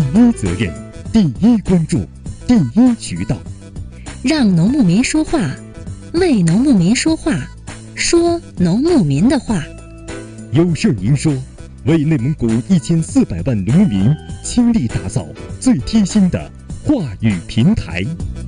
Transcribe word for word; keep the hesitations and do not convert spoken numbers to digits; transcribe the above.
一责任，第一关注，第一渠道， 让农牧民说话，为农牧民说话，说农牧民的话。 有事您说，为内蒙古一千四百万农民倾力打造最贴心的话语平台。